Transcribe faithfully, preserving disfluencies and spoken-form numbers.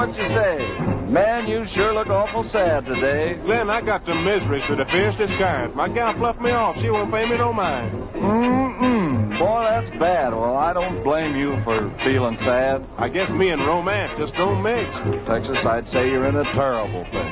what you say. Man, you sure look awful sad today. Glenn, I got the miseries to the fiercest kind. My gal fluffed me off. She won't pay me no mind. Mm-mm. Boy, that's bad. Well, I don't blame you for feeling sad. I guess me and romance just don't mix. Texas, I'd say you're in a terrible thing.